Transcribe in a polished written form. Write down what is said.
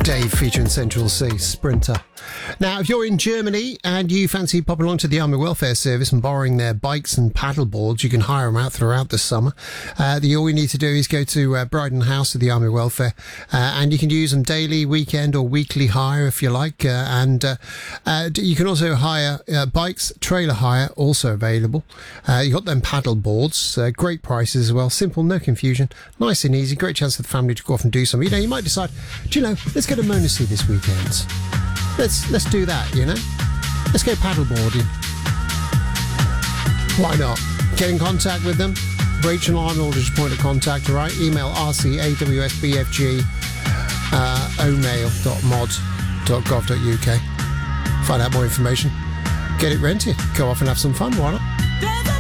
Dave featuring Central C, Sprinter. Now, if you're in Germany and you fancy popping along to the Army Welfare Service and borrowing their bikes and paddle boards, you can hire them out throughout the summer. All you need to do is go to Bryden House of the Army Welfare, and you can use them daily, weekend or weekly hire if you like. You can also hire bikes, trailer hire, also available. You've got them paddle boards, great prices as well, simple, no confusion, nice and easy, great chance for the family to go off and do something. You know, you might decide, let's go to Monacy this weekend. Let's do that, Let's go paddleboarding. Why not? Get in contact with them. Rachel Arnold is your point of contact, all right? Email rcawsbfg omail.mod.gov.uk. Find out more information. Get it rented. Go off and have some fun, why not?